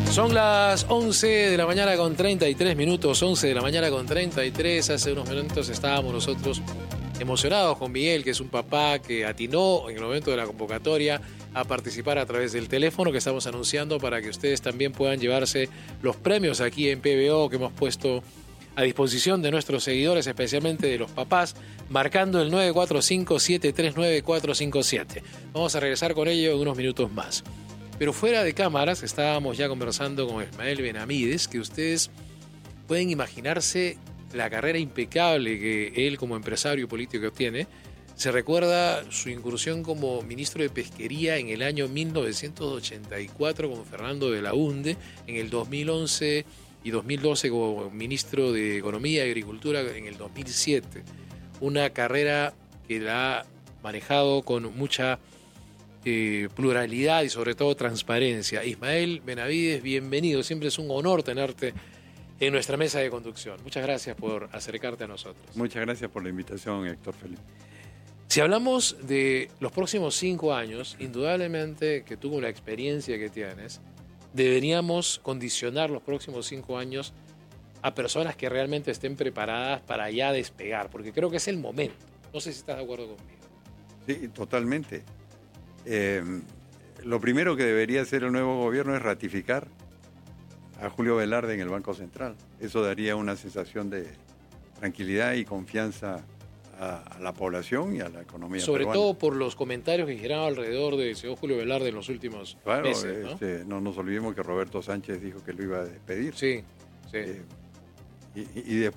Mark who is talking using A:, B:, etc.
A: Son las 11 de la mañana con 33 minutos, 11 de la mañana con 33. Hace unos minutos estábamos nosotros emocionados con Miguel, que es un papá que atinó en el momento de la convocatoria a participar a través del teléfono que estamos anunciando para que ustedes también puedan llevarse los premios aquí en PBO que hemos puesto a disposición de nuestros seguidores, especialmente de los papás, marcando el 945-739-457. Vamos a regresar con ello en unos minutos más. Pero fuera de cámaras estábamos ya conversando con Ismael Benavides, que ustedes pueden imaginarse la carrera impecable que él como empresario político tiene. Se recuerda su incursión como ministro de Pesquería en el año 1984 con Fernando de la Hunde, en el 2011 y 2012 como ministro de Economía y Agricultura en el 2007. Una carrera que la ha manejado con mucha pluralidad y sobre todo transparencia. Ismael Benavides, bienvenido. Siempre es un honor tenerte en nuestra mesa de conducción. Muchas gracias por acercarte a nosotros.
B: Muchas gracias por la invitación, Héctor Felipe.
A: Si hablamos de los próximos 5 años, indudablemente que tú con la experiencia que tienes, deberíamos condicionar los próximos 5 años a personas que realmente estén preparadas para ya despegar, porque creo que es el momento. No sé si estás de acuerdo conmigo.
B: Sí, totalmente. Lo primero que debería hacer el nuevo gobierno es ratificar a Julio Velarde en el Banco Central. Eso daría una sensación de tranquilidad y confianza a la población y a la economía
A: sobre
B: peruana.
A: todo por los comentarios que giraban alrededor del señor Julio Velarde en los últimos meses, ¿no?
B: No nos olvidemos que Roberto Sánchez dijo que lo iba a despedir.
A: Sí.
B: Y después